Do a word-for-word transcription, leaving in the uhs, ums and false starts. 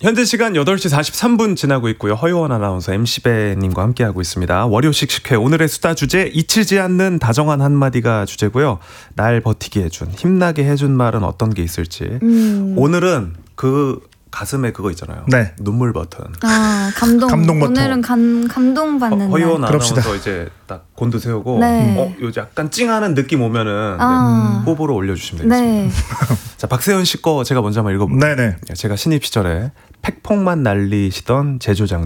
현재 시간 여덟 시 사십삼 분 지나고 있고요. 허요원 아나운서 엠씨배님과 함께하고 있습니다. 월요 씩씩회 오늘의 수다 주제 잊히지 않는 다정한 한마디가 주제고요. 날 버티게 해준 힘나게 해준 말은 어떤 게 있을지 음. 오늘은 그 가슴에 그거 있잖아요. 네. 눈물 버튼. 아 감동. 감동 버튼. 오늘은 감, 감동받는 허, 허요원 날. 아나운서 이제 딱 곤두 세우고 네. 어, 요 약간 찡하는 느낌 오면은 아. 네, 호불호 올려주시면 되겠습니다. 네. 자, 박세현 씨 거 제가 먼저 한번 읽어볼게요. 네네. 제가 신입 시절에 팩폭만 날리시던 제조장